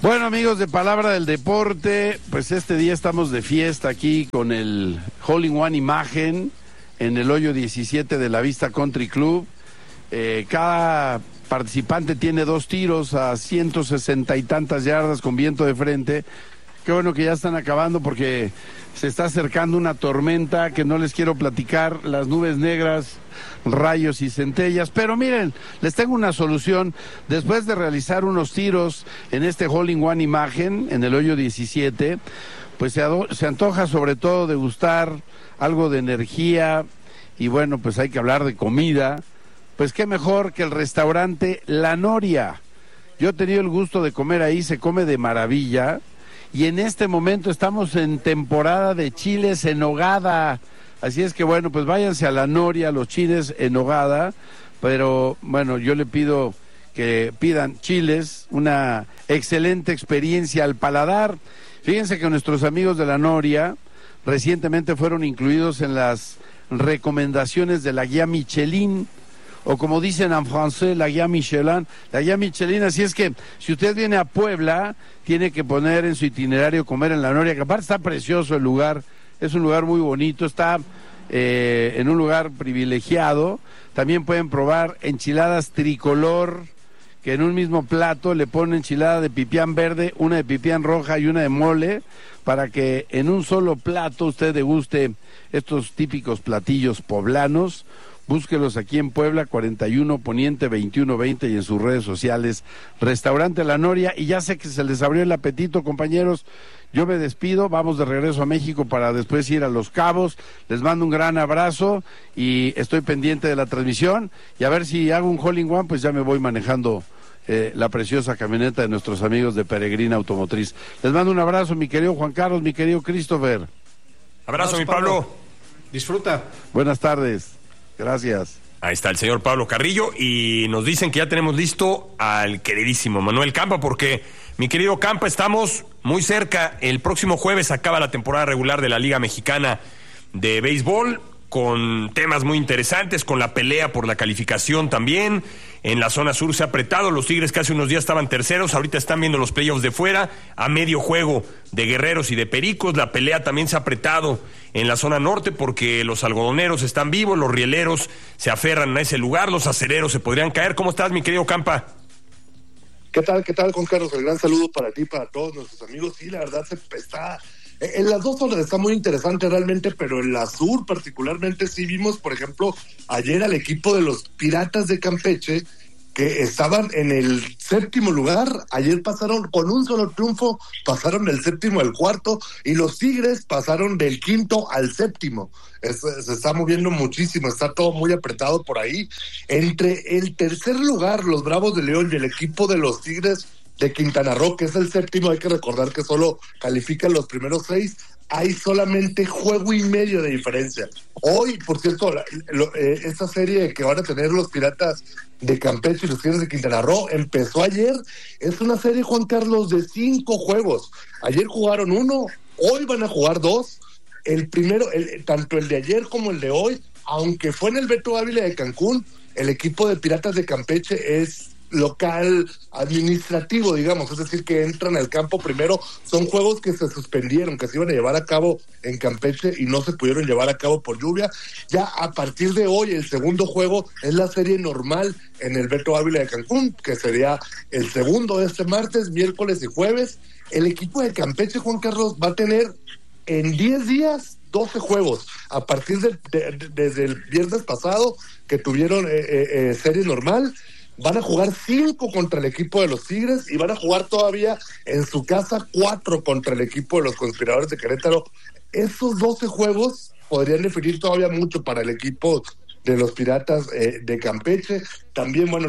Bueno, amigos de Palabra del Deporte, pues este día estamos de fiesta aquí con el Hole in One Imagen en el hoyo 17 de la Vista Country Club. Cada participante tiene 2 tiros a 160 y tantas yardas con viento de frente. Qué bueno que ya están acabando porque se está acercando una tormenta que no les quiero platicar, las nubes negras, rayos y centellas, pero miren, les tengo una solución. Después de realizar unos tiros en este Hole in One Imagen, en el hoyo 17, pues se antoja sobre todo degustar algo de energía y bueno, pues hay que hablar de comida. Pues qué mejor que el restaurante La Noria. Yo he tenido el gusto de comer ahí, se come de maravilla. Y en este momento estamos en temporada de chiles en nogada. Así es que bueno, pues váyanse a La Noria, los chiles en nogada. Pero bueno, yo le pido que pidan chiles, una excelente experiencia al paladar. Fíjense que nuestros amigos de La Noria recientemente fueron incluidos en las recomendaciones de la guía Michelin, o como dicen en francés, la guía Michelin, así es que si usted viene a Puebla, tiene que poner en su itinerario comer en La Noria, que aparte está precioso el lugar, es un lugar muy bonito, está en un lugar privilegiado. También pueden probar enchiladas tricolor, que en un mismo plato le ponen enchilada de pipián verde, una de pipián roja y una de mole, para que en un solo plato usted deguste estos típicos platillos poblanos. Búsquelos aquí en Puebla, 41 Poniente 2120, y en sus redes sociales, Restaurante La Noria. Y ya sé que se les abrió el apetito, compañeros. Yo me despido, vamos de regreso a México para después ir a Los Cabos. Les mando un gran abrazo y estoy pendiente de la transmisión. Y a ver si hago un Hole in One, pues ya me voy manejando la preciosa camioneta de nuestros amigos de Peregrina Automotriz. Les mando un abrazo, mi querido Juan Carlos, mi querido Christopher. Abrazo, mi Pablo. Disfruta. Buenas tardes. Gracias. Ahí está el señor Pablo Carrillo y nos dicen que ya tenemos listo al queridísimo Manuel Campa, porque, mi querido Campa, estamos muy cerca. El próximo jueves acaba la temporada regular de la Liga Mexicana de Béisbol, con temas muy interesantes, con la pelea por la calificación también. En la zona sur se ha apretado, los Tigres que hace unos días estaban terceros, ahorita están viendo los playoffs de fuera, a medio juego de Guerreros y de Pericos. La pelea también se ha apretado en la zona norte porque los algodoneros están vivos, los rieleros se aferran a ese lugar, los acereros se podrían caer. ¿Cómo estás, mi querido Campa? ¿Qué tal, Juan Carlos? El gran saludo para ti, para todos nuestros amigos. Sí, la verdad se está... En las dos zonas está muy interesante realmente, pero en la sur particularmente sí vimos, por ejemplo, ayer al equipo de los Piratas de Campeche, que estaban en el 7º lugar. Ayer pasaron con un solo triunfo, pasaron del 7º al 4º, y los Tigres pasaron del 5º al 7º. Se está moviendo muchísimo, está todo muy apretado por ahí. Entre el tercer lugar, los Bravos de León, y el equipo de los Tigres de Quintana Roo, que es el 7º, hay que recordar que solo califican los primeros 6, hay solamente juego y medio de diferencia. Hoy, por cierto, esta serie que van a tener los Piratas de Campeche y los Tigres de Quintana Roo empezó ayer. Es una serie, Juan Carlos, de 5 juegos. Ayer jugaron 1, hoy van a jugar 2. El primero, tanto el de ayer como el de hoy, aunque fue en el Beto Ávila de Cancún, el equipo de Piratas de Campeche es local administrativo, digamos, es decir, que entran al campo primero. Son juegos que se suspendieron, que se iban a llevar a cabo en Campeche y no se pudieron llevar a cabo por lluvia. Ya a partir de hoy, el segundo juego es la serie normal en el Beto Ávila de Cancún, que sería el segundo de este martes, miércoles y jueves. El equipo de Campeche, Juan Carlos, va a tener en 10 días 12 juegos, a partir desde el viernes pasado, que tuvieron serie normal. Van a jugar 5 contra el equipo de los Tigres y van a jugar todavía en su casa 4 contra el equipo de los Conspiradores de Querétaro. Esos 12 juegos podrían definir todavía mucho para el equipo de los Piratas de Campeche. También, bueno,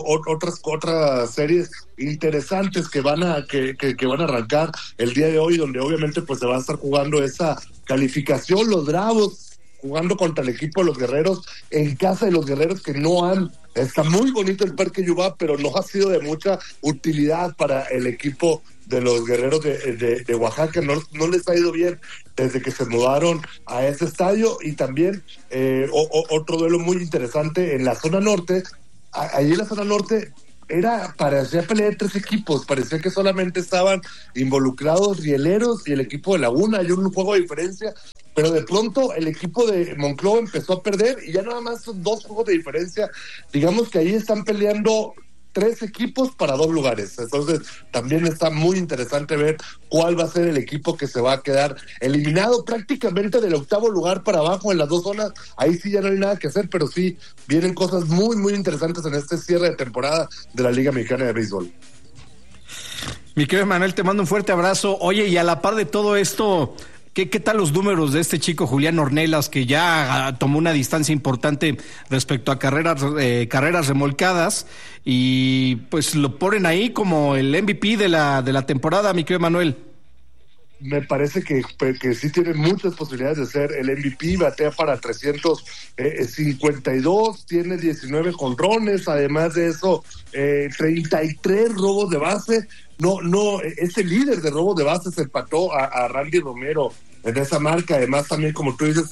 otras series interesantes que van a arrancar el día de hoy, donde obviamente pues se va a estar jugando esa calificación. Los Bravos jugando contra el equipo de los Guerreros en casa de los Guerreros, que está muy bonito el Parque Yubá, pero no ha sido de mucha utilidad para el equipo de los Guerreros de Oaxaca. No les ha ido bien desde que se mudaron a ese estadio. Y también otro duelo muy interesante en la zona norte. Allí en la zona norte parecía pelea de 3 equipos, parecía que solamente estaban involucrados Rieleros y el equipo de Laguna, hay un juego de diferencia, pero de pronto el equipo de Monclova empezó a perder y ya nada más son 2 juegos de diferencia. Digamos que ahí están peleando 3 equipos para 2 lugares. Entonces también está muy interesante ver cuál va a ser el equipo que se va a quedar eliminado prácticamente del 8º lugar para abajo en las 2 zonas. Ahí sí ya no hay nada que hacer, pero sí vienen cosas muy, muy interesantes en este cierre de temporada de la Liga Mexicana de Béisbol. Mi querido Manuel, te mando un fuerte abrazo. Oye, y a la par de todo esto, ¿qué tal los números de este chico Julián Ornelas, que ya tomó una distancia importante respecto a carreras remolcadas, y pues lo ponen ahí como el MVP de la temporada, mi querido Manuel? Me parece que sí tiene muchas posibilidades de ser el MVP, batea para 352, tiene 19 jonrones, además de eso, 33 robos de base. No, es el líder de robos de base, se empató a Randy Romero en esa marca. Además también, como tú dices,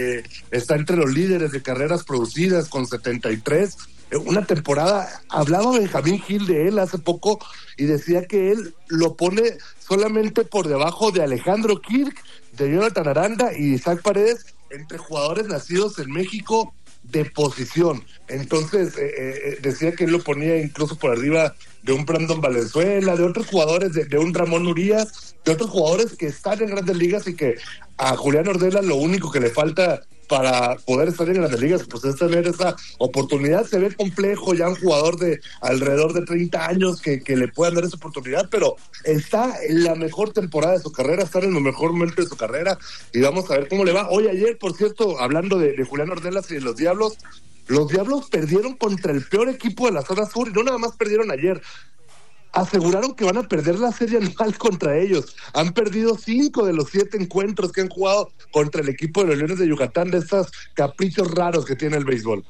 está entre los líderes de carreras producidas con 73. Una temporada, hablaba Benjamín Gil de él hace poco y decía que él lo pone solamente por debajo de Alejandro Kirk, de Jonathan Aranda y Isaac Paredes, entre jugadores nacidos en México de posición. Entonces decía que él lo ponía incluso por arriba de un Brandon Valenzuela, de otros jugadores, de un Ramón Urias, de otros jugadores que están en Grandes Ligas, y que a Julián Ornelas lo único que le falta para poder estar en Grandes Ligas pues es tener esa oportunidad. Se ve complejo ya un jugador de alrededor de 30 años que le puedan dar esa oportunidad, pero está en la mejor temporada de su carrera, está en el mejor momento de su carrera, y vamos a ver cómo le va. Hoy, ayer, por cierto, hablando de Julián Ornelas y de los Diablos perdieron contra el peor equipo de la zona sur, y no nada más perdieron ayer, aseguraron que van a perder la serie anual contra ellos. Han perdido 5 de los 7 encuentros que han jugado contra el equipo de los Leones de Yucatán, de estos caprichos raros que tiene el béisbol.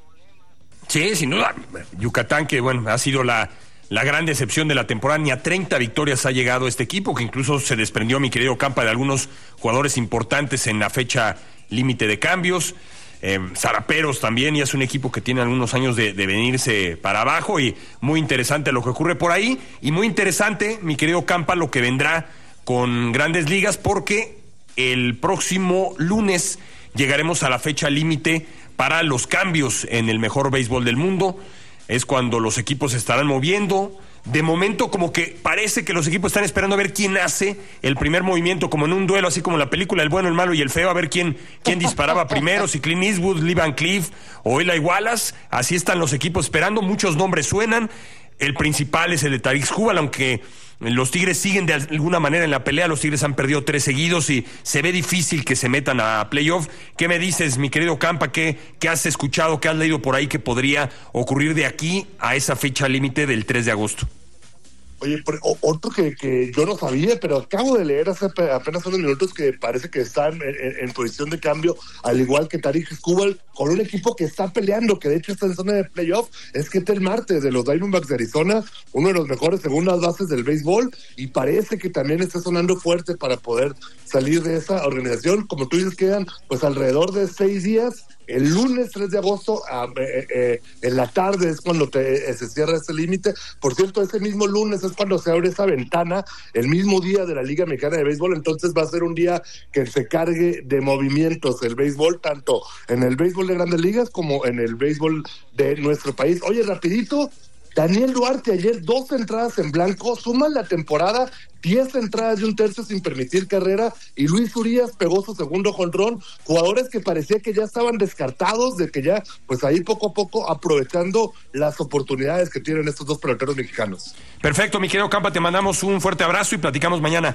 Sí, sin duda. Yucatán, que bueno, ha sido la gran decepción de la temporada. Ni a 30 victorias ha llegado este equipo, que incluso se desprendió, mi querido Campa, de algunos jugadores importantes en la fecha límite de cambios. Zaraperos también, y es un equipo que tiene algunos años de venirse para abajo, y muy interesante lo que ocurre por ahí, y muy interesante, mi querido Campa, lo que vendrá con Grandes Ligas, porque el próximo lunes llegaremos a la fecha límite para los cambios en el mejor béisbol del mundo. Es cuando los equipos se estarán moviendo. De momento, como que parece que los equipos están esperando a ver quién hace el primer movimiento, como en un duelo, así como la película El bueno, el malo y el feo, a ver quién disparaba primero, si Clint Eastwood, Lee Van Cleef o Eli Wallace. Así están los equipos esperando, muchos nombres suenan. El principal es el de Tarik Skubal, aunque los Tigres siguen de alguna manera en la pelea. Los Tigres han perdido 3 seguidos y se ve difícil que se metan a playoff. ¿Qué me dices, mi querido Campa? ¿Qué has escuchado, qué has leído por ahí que podría ocurrir de aquí a esa fecha límite del 3 de agosto? Oye, otro que yo no sabía, pero acabo de leer hace apenas unos minutos que parece que están en posición de cambio, al igual que Tarik Skubal, con un equipo que está peleando, que de hecho está en zona de playoff. Es Ketel Marte, de los Diamondbacks de Arizona, uno de los mejores segundas bases del béisbol, y parece que también está sonando fuerte para poder salir de esa organización. Como tú dices, quedan pues alrededor de 6 días. El lunes 3 de agosto, en la tarde, es cuando se cierra ese límite. Por cierto, ese mismo lunes es cuando se abre esa ventana, el mismo día de la Liga Mexicana de Béisbol. Entonces va a ser un día que se cargue de movimientos el béisbol, tanto en el béisbol de Grandes Ligas como en el béisbol de nuestro país. Oye, rapidito, Daniel Duarte ayer 2 entradas en blanco, suma la temporada 10 entradas y 1/3 sin permitir carrera, y Luis Urias pegó su segundo jonrón. Jugadores que parecía que ya estaban descartados, de que ya pues ahí poco a poco aprovechando las oportunidades que tienen estos 2 peloteros mexicanos. Perfecto, mi querido Campa, te mandamos un fuerte abrazo y platicamos mañana.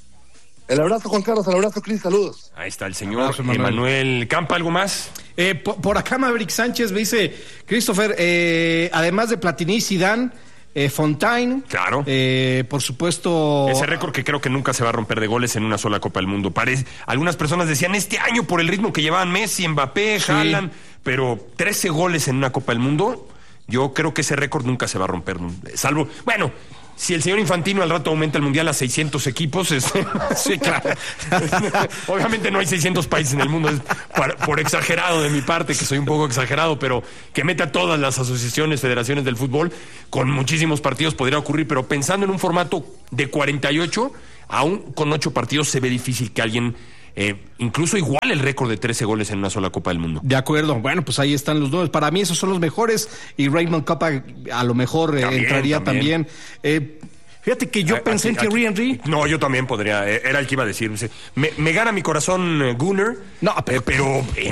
El abrazo, Juan Carlos, el abrazo, Cris, saludos. Ahí está el señor Emanuel Campa. ¿Algo más? Por acá Maverick Sánchez me dice, Christopher, además de Platini, Zidane, Fontaine, claro, por supuesto, ese récord que creo que nunca se va a romper de goles en una sola Copa del Mundo. Algunas personas decían este año por el ritmo que llevaban Messi, Mbappé, Haaland, pero 13 goles en una Copa del Mundo, yo creo que ese récord nunca se va a romper, salvo, bueno, Si el señor Infantino al rato aumenta el Mundial a 600 equipos, Sí, claro. obviamente no hay 600 países en el mundo, es por exagerado de mi parte, que soy un poco exagerado, pero que meta todas las asociaciones, federaciones del fútbol, con muchísimos partidos podría ocurrir, pero pensando en un formato de 48, aún con 8 partidos se ve difícil que alguien incluso iguale el récord de 13 goles en una sola Copa del Mundo. De acuerdo, bueno, pues ahí están los números. Para mí esos son los mejores y Raymond Kopa a lo mejor entraría también. Fíjate que yo pensé en Thierry Henry. No, yo también podría, era el que iba a decir. Me gana mi corazón Gunnar, no, pero